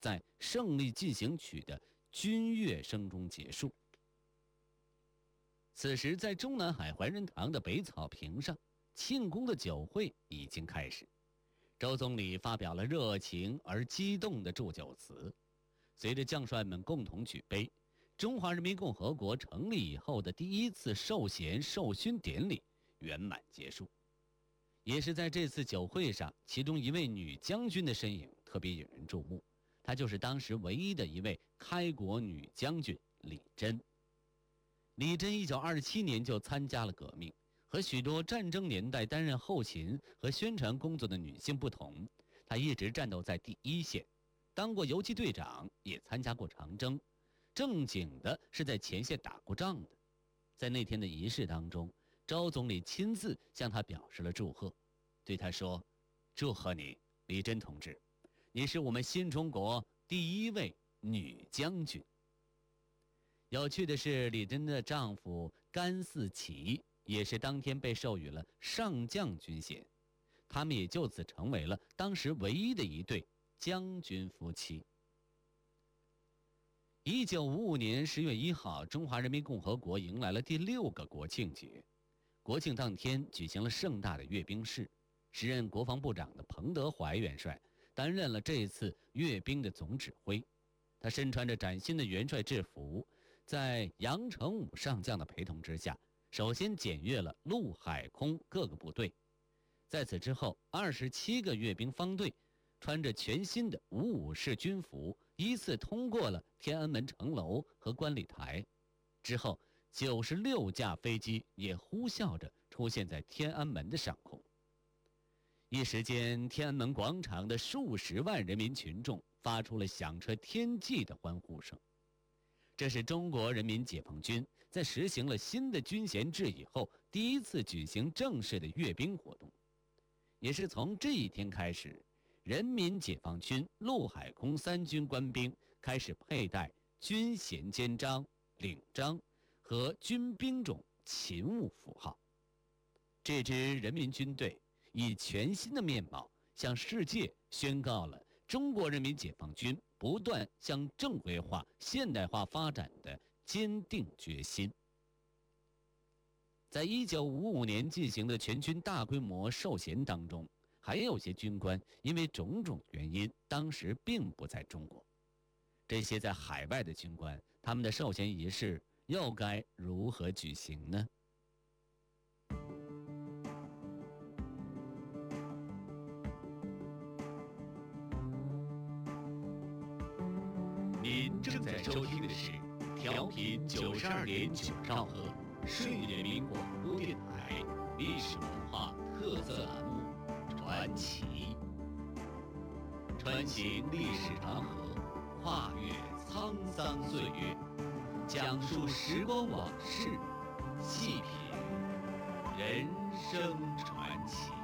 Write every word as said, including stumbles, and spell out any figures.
在胜利进行曲的军乐声中结束。此时，在中南海怀仁堂的北草坪上，庆功的酒会已经开始。周总理发表了热情而激动的祝酒词，随着将帅们共同举杯，中华人民共和国成立以后的第一次授衔授勋典礼圆满结束。也是在这次酒会上，其中一位女将军的身影特别引人注目，她就是当时唯一的一位开国女将军李珍。李珍一九二七年就参加了革命，和许多战争年代担任后勤和宣传工作的女性不同，她一直战斗在第一线，当过游击队长，也参加过长征，正经的是在前线打过仗的。在那天的仪式当中，周总理亲自向她表示了祝贺，对她说：“祝贺你，李珍同志，你是我们新中国第一位女将军。”有趣的是，李珍的丈夫甘嗣祺也是当天被授予了上将军衔，他们也就此成为了当时唯一的一对将军夫妻。一九五五年十月一号，中华人民共和国迎来了第六个国庆节。国庆当天举行了盛大的阅兵式，时任国防部长的彭德怀元帅担任了这一次阅兵的总指挥。他身穿着崭新的元帅制服，在杨成武上将的陪同之下，首先检阅了陆海空各个部队。在此之后，二十七个阅兵方队穿着全新的五五式军服，依次通过了天安门城楼和观礼台。之后，九十六架飞机也呼啸着出现在天安门的上空。一时间，天安门广场的数十万人民群众发出了响彻天际的欢呼声。这是中国人民解放军在实行了新的军衔制以后第一次举行正式的阅兵活动，也是从这一天开始，人民解放军陆海空三军官兵开始佩戴军衔肩章、领章和军兵种勤务符号。这支人民军队以全新的面貌向世界宣告了中国人民解放军不断向正规化、现代化发展的坚定决心。在一九五五年进行的全军大规模授衔当中，还有些军官因为种种原因，当时并不在中国。这些在海外的军官，他们的授衔仪式又该如何举行呢？ 您正在收听的是调频九十二点九兆赫顺义人民广播电台历史文化特色栏目《传奇》，穿行历史长河，跨越沧桑岁月，讲述时光往事，细品人生传奇。